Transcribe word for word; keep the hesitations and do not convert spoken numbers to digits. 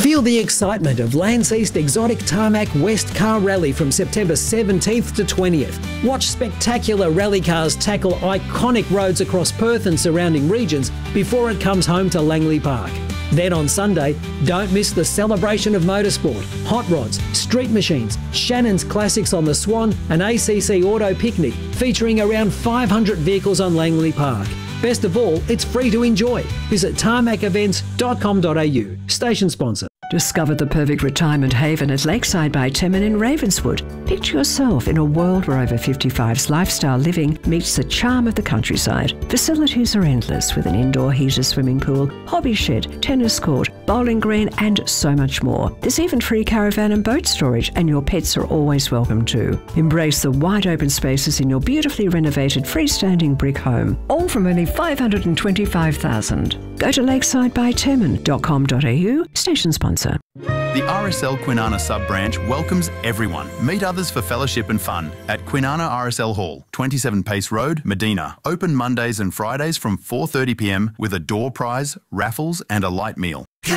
Feel the excitement of Landseast Exotic Tarmac West Car Rally from September seventeenth to twentieth. Watch spectacular rally cars tackle iconic roads across Perth and surrounding regions before it comes home to Langley Park. Then on Sunday, don't miss the celebration of motorsport, hot rods, street machines, Shannon's Classics on the Swan, and A C C Auto Picnic, featuring around five hundred vehicles on Langley Park. Best of all, it's free to enjoy. Visit tarmac events dot com dot a u. Station sponsor. Discover the perfect retirement haven at Lakeside by Temin in Ravenswood. Picture yourself in a world where over fifty-five's lifestyle living meets the charm of the countryside. Facilities are endless with an indoor heated swimming pool, hobby shed, tennis court, bowling green and so much more. There's even free caravan and boat storage, and your pets are always welcome too. Embrace the wide open spaces in your beautifully renovated freestanding brick home, all from only five hundred twenty-five thousand dollars. Go to lakeside by temin dot com dot a u, station sponsor. The R S L Kwinana sub-branch welcomes everyone. Meet others for fellowship and fun at Kwinana R S L Hall, twenty-seven Pace Road, Medina. Open Mondays and Fridays from four thirty p m with a door prize, raffles and a light meal.